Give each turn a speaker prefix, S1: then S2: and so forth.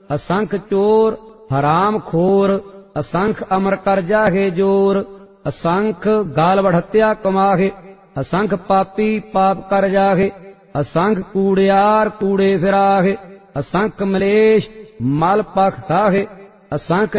S1: असंख चोर हराम खोर, असंख अमर कर जाहे जोर, असंख गाल बढ़त्या कमाहे, असंख पापी पाप कर जाहे, असंख कूड़ियार कूड़े फिराहे, असंख मलेश मल पख खाहे, असंख